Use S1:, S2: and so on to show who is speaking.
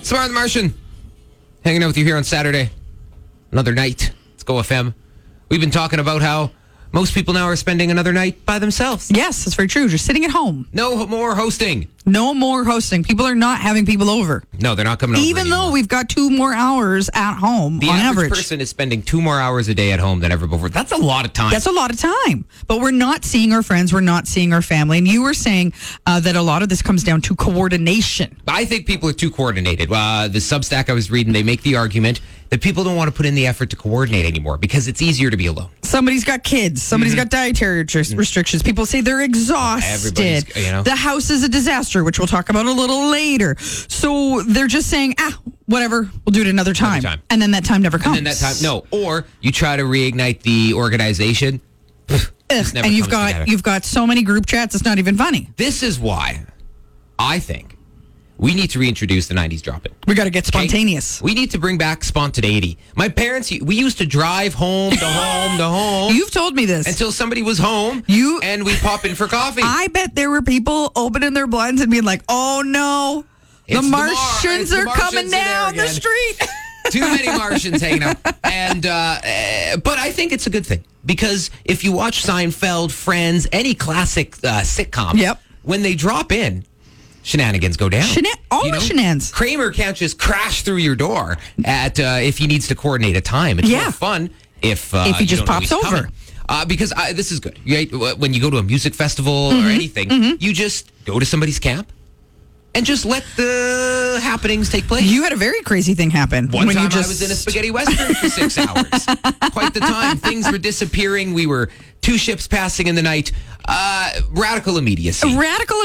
S1: Samara the Martian, hanging out with you here on Saturday. Another night. Let's go FM. We've been talking about how most people now are spending another night by themselves.
S2: Yes, that's very true. Just sitting at home.
S1: No more hosting.
S2: No more hosting. People are not having people over.
S1: No, they're not coming over
S2: Even
S1: anymore.
S2: though we've got 2 more hours at home
S1: The
S2: on
S1: average
S2: average.
S1: person is spending 2 more hours a day at home than ever before. That's a lot of time.
S2: That's a lot of time. But we're not seeing our friends. We're not seeing our family. And you were saying that a lot of this comes down to coordination.
S1: I think people are too coordinated. The Substack I was reading, they make the argument that people don't want to put in the effort to coordinate anymore because it's easier to be alone.
S2: Somebody's got kids. Somebody's got dietary restrictions. People say they're exhausted.
S1: Everybody's, you know.
S2: The house is a disaster, which we'll talk about a little later. So they're just saying, whatever, we'll do it another time. And then that time never comes.
S1: And then that time, no. Or you try to reignite the organization.
S2: And you've got so many group chats, it's not even funny.
S1: This is why I think we need to reintroduce the 90s drop-in.
S2: We got to get spontaneous.
S1: We need to bring back spontaneity. My parents, we used to drive home to home to home.
S2: You've told me this.
S1: Until somebody was home and we pop in for coffee.
S2: I bet there were people opening their blinds and being like, oh no, the Martians are coming down the street.
S1: Too many Martians hanging out. And but I think it's a good thing. Because if you watch Seinfeld, Friends, any classic sitcom, when they drop in, shenanigans go down.
S2: Shenanigans.
S1: Kramer can't just crash through your door at if he needs to coordinate a time. It's more fun if
S2: he just pops over.
S1: Because this is good. When you go to a music festival or anything, you just go to somebody's camp and just let the happenings take place.
S2: You had a very crazy thing happen.
S1: One time I was in a spaghetti western for 6 hours. Quite the time. Things were disappearing. We were 2 ships passing in the night. Radical immediacy.